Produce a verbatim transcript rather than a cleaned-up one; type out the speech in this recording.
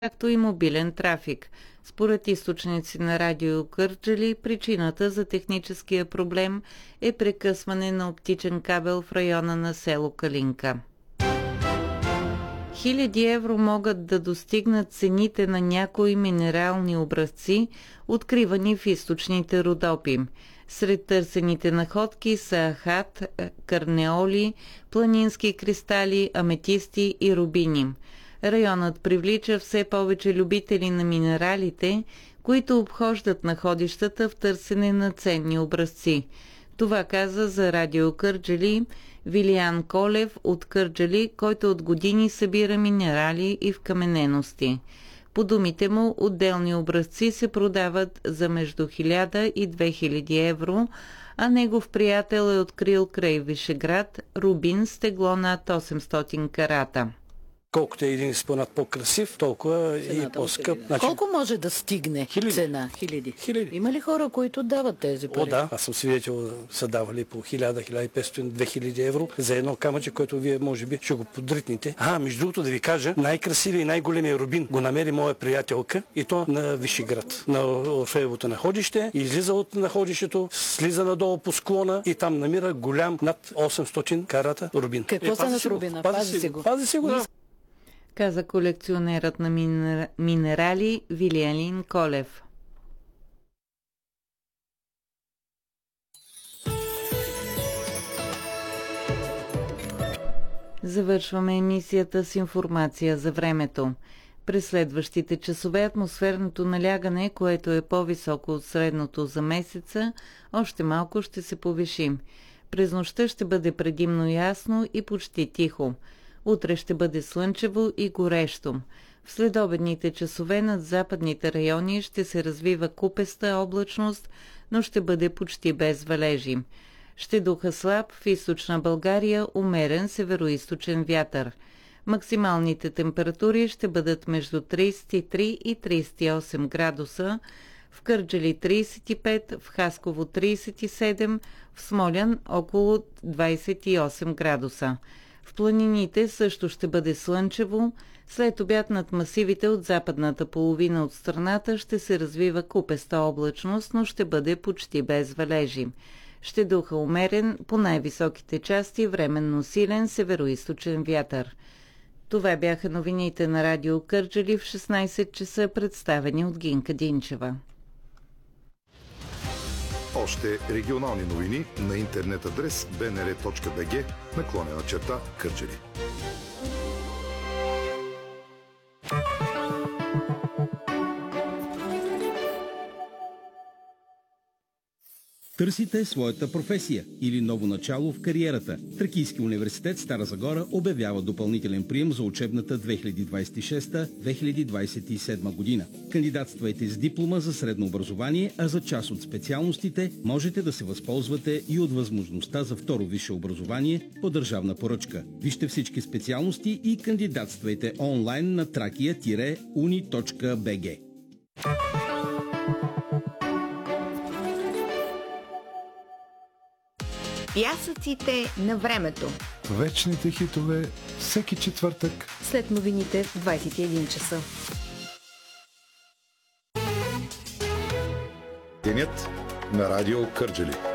както и мобилен трафик. Според източници на Радио Кърджали, причината за техническия проблем е прекъсване на оптичен кабел в района на село Калинка. Хиляди евро могат да достигнат цените на някои минерални образци, откривани в източните Родопи. Сред търсените находки са ахат, карнеоли, планински кристали, аметисти и рубини. Районът привлича все повече любители на минералите, които обхождат находищата в търсене на ценни образци. Това каза за Радио Кърджали Вилиян Колев от Кърджали, който от години събира минерали и вкаменености. По думите му, отделни образци се продават за между хиляда и две хиляди евро, а негов приятел е открил край Вишеград рубин с тегло над осемстотин карата. Колкото е един изпълнат по-красив, толкова и по-скъп. Значи... Колко може да стигне хиляди. Цена? Хиляди. Хиляди. Има ли хора, които дават тези пари? О, да. Аз съм свидетел, са давали по хиляда, хиляда и петстотин, две хиляди евро за едно камъче, което вие може би ще го подритнете. А, между другото да ви кажа, най-красивия и най-големия рубин го намери моя приятелка и то на Вишеград, на Орфеевото находище. Излиза от находището, слиза надолу по склона и там намира голям над осемстотин карата рубин. Какво са на рубина? Пази си го. Пази си го, да. Каза колекционерът на минер... минерали Вилиян Колев. Завършваме емисията с информация за времето. През следващите часове атмосферното налягане, което е по-високо от средното за месеца, още малко ще се повиши. През нощта ще бъде предимно ясно и почти тихо. Утре ще бъде слънчево и горещо. В следобедните часове над западните райони ще се развива купеста облачност, но ще бъде почти без валежи. Ще духа слаб в източна България умерен североизточен вятър. Максималните температури ще бъдат между тридесет и три и тридесет и осем градуса, в Кърджали тридесет и пет, в Хасково тридесет и седем, в Смолян около двадесет и осем градуса. В планините също ще бъде слънчево, след обяд над масивите от западната половина от страната ще се развива купеста облачност, но ще бъде почти без валежи. Ще духа умерен, по най-високите части временно силен североизточен вятър. Това бяха новините на Радио Кърджали в шестнадесет часа, представени от Гинка Динчева. Още регионални новини на интернет адрес би ен ар точка би джи наклонена черта Кърджали. Търсите своята професия или ново начало в кариерата. Тракийски университет Стара Загора обявява допълнителен прием за учебната две хиляди двадесет и шеста - две хиляди двадесет и седма година. Кандидатствайте с диплома за средно образование, а за част от специалностите можете да се възползвате и от възможността за второ висше образование по държавна поръчка. Вижте всички специалности и кандидатствайте онлайн на тракия уни точка би джи. Пясъците на времето. Вечните хитове всеки четвъртък след новините в двадесет и един часа. Денят на Радио Кърджали.